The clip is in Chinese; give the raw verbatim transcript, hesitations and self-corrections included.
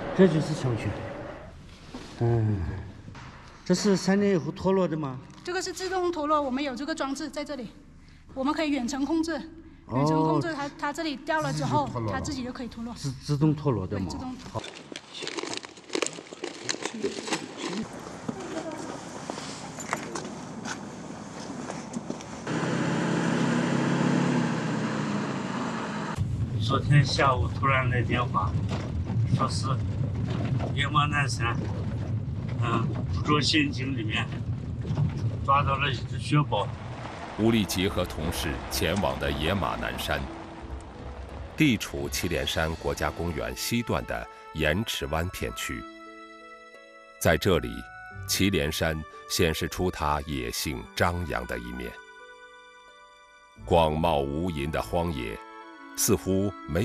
这就是强权。嗯，这是三年以后脱落的吗？ 这个是自动脱落，我们有这个装置在这里，我们可以远程控制。远程控制它，哦、它这里掉了之后，它自己就可以脱落。 自自动脱落的吗？ 对，自动脱落。 昨天下午突然来电话，说是野马南山，嗯，捕捉陷阱里面抓到了一只雪豹。 吴立吉和同事前往的野马南山，地处祁连山国家公园西段的盐池湾片区。在这里，祁连山显示出它野性张扬的一面。广袤无垠的荒野，似乎没